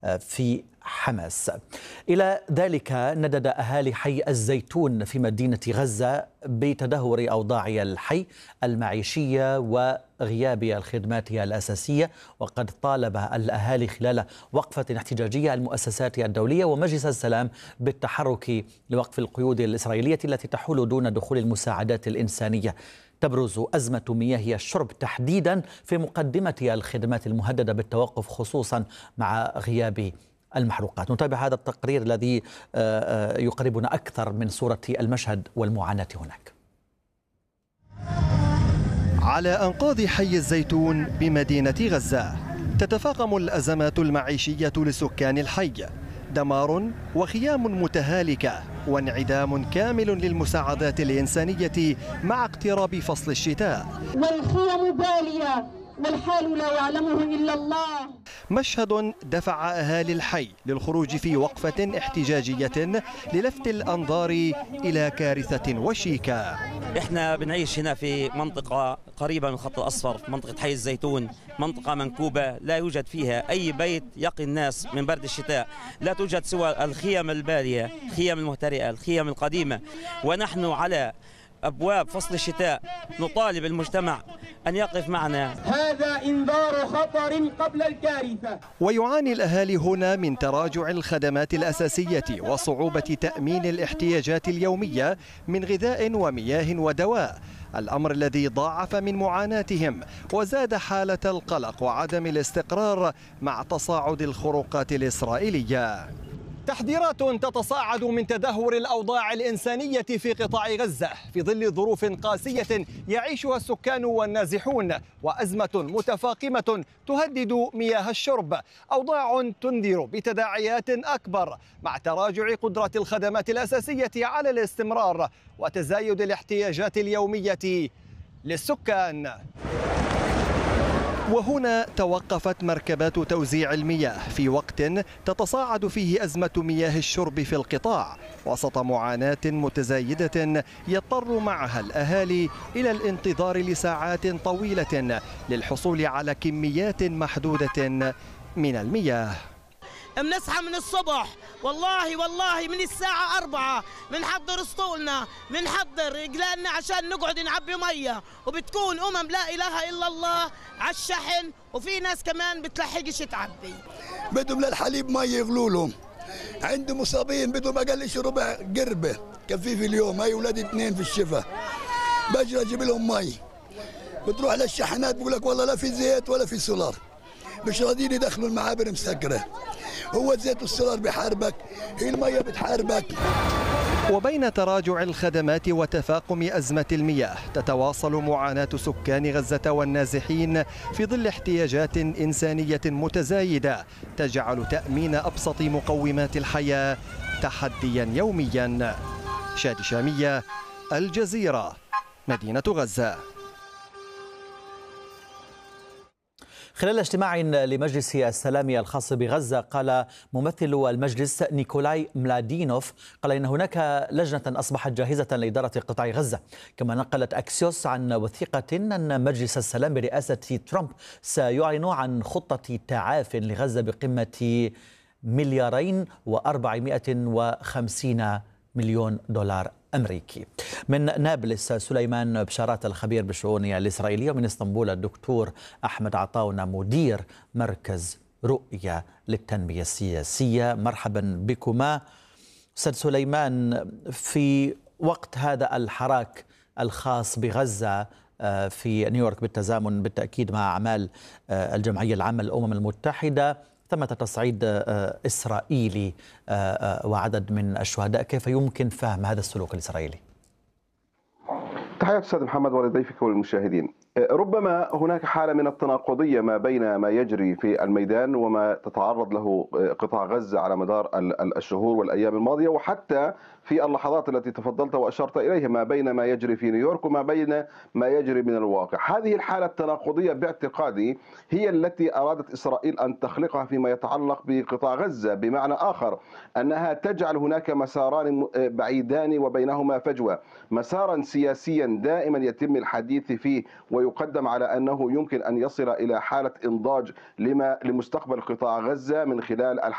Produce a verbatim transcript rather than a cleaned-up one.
في حماس. إلى ذلك ندد أهالي حي الزيتون في مدينة غزة بتدهور أوضاع الحي المعيشية وغياب الخدمات الأساسية، وقد طالب الأهالي خلال وقفة احتجاجية المؤسسات الدولية ومجلس السلام بالتحرك لوقف القيود الإسرائيلية التي تحول دون دخول المساعدات الإنسانية. تبرز أزمة مياه الشرب تحديدا في مقدمة الخدمات المهددة بالتوقف، خصوصا مع غياب المحروقات. نتابع هذا التقرير الذي يقربنا أكثر من صورة المشهد والمعاناة هناك. على أنقاض حي الزيتون بمدينة غزة تتفاقم الأزمات المعيشية لسكان الحي، دمار وخيام متهالكة وانعدام كامل للمساعدات الإنسانية مع اقتراب فصل الشتاء. والخيم بالية والحال لا يعلمه إلا الله. مشهد دفع أهالي الحي للخروج في وقفة احتجاجية للفت الأنظار إلى كارثة وشيكة. احنا بنعيش هنا في منطقة قريبة من الخط الأصفر، في منطقة حي الزيتون، منطقة منكوبة لا يوجد فيها أي بيت يقي الناس من برد الشتاء، لا توجد سوى الخيم البالية، الخيم المهترئة، الخيم القديمة، ونحن على أبواب فصل الشتاء نطالب المجتمع أن يقف معنا. هذا إنذار خطر قبل الكارثة. ويعاني الأهالي هنا من تراجع الخدمات الأساسية وصعوبة تأمين الاحتياجات اليومية من غذاء ومياه ودواء، الأمر الذي ضاعف من معاناتهم وزاد حالة القلق وعدم الاستقرار مع تصاعد الخروقات الإسرائيلية. تحذيرات تتصاعد من تدهور الأوضاع الإنسانية في قطاع غزة في ظل ظروف قاسية يعيشها السكان والنازحون، وأزمة متفاقمة تهدد مياه الشرب، أوضاع تنذر بتداعيات أكبر مع تراجع قدرة الخدمات الأساسية على الاستمرار وتزايد الاحتياجات اليومية للسكان. وهنا توقفت مركبات توزيع المياه في وقت تتصاعد فيه أزمة مياه الشرب في القطاع، وسط معاناة متزايدة يضطر معها الأهالي إلى الانتظار لساعات طويلة للحصول على كميات محدودة من المياه. بنصحى من الصبح والله والله من الساعة أربعة بنحضر اسطولنا، بنحضر قلالنا عشان نقعد نعبي مية، وبتكون أمم لا إله إلا الله على الشحن، وفي ناس كمان بتلحقش تعبي. بدهم للحليب مية يغلوا لهم، عندهم مصابين بدهم أقلش ربع قربة كفي في اليوم، هاي أولاد اثنين في الشفا، بجري أجيب لهم مي، بتروح للشحنات بقول لك والله لا في زيت ولا في سولار، مش راضيين يدخلوا المعابر مسكرة، هو الزيت والسولار بحاربك، هي المية بتحاربك. وبين تراجع الخدمات وتفاقم أزمة المياه تتواصل معاناة سكان غزة والنازحين في ظل احتياجات إنسانية متزايدة تجعل تأمين أبسط مقومات الحياة تحديا يوميا. شادي شامية، الجزيرة، مدينة غزة. خلال اجتماع لمجلس السلام الخاص بغزة، قال ممثل المجلس نيكولاي ملادينوف قال إن هناك لجنة أصبحت جاهزة لإدارة قطاع غزة. كما نقلت أكسيوس عن وثيقة أن مجلس السلام برئاسة ترامب سيعلن عن خطة تعاف لغزة بقيمة مليارين وأربعمائة وخمسين مليون دولار أمريكي. من نابلس سليمان بشارات الخبير بالشؤون الإسرائيلية، ومن اسطنبول الدكتور أحمد عطاونا مدير مركز رؤية للتنمية السياسية. مرحبا بكما. أستاذ سليمان، في وقت هذا الحراك الخاص بغزة في نيويورك بالتزامن بالتأكيد مع أعمال الجمعية العامة للأمم المتحدة، ثمة تصعيد إسرائيلي وعدد من الشهداء، كيف يمكن فهم هذا السلوك الإسرائيلي؟ تحياتي أستاذ محمد ولضيفك والمشاهدين. ربما هناك حالة من التناقضية ما بين ما يجري في الميدان وما تتعرض له قطاع غزة على مدار الشهور والأيام الماضية، وحتى في اللحظات التي تفضلت وأشرت إليها، ما بين ما يجري في نيويورك وما بين ما يجري من الواقع. هذه الحالة التناقضية باعتقادي هي التي أرادت إسرائيل أن تخلقها فيما يتعلق بقطاع غزة، بمعنى آخر أنها تجعل هناك مساران بعيدان وبينهما فجوة، مسارا سياسيا دائما يتم الحديث فيه ويقدم على أنه يمكن أن يصل إلى حالة إنضاج لما لمستقبل قطاع غزة من خلال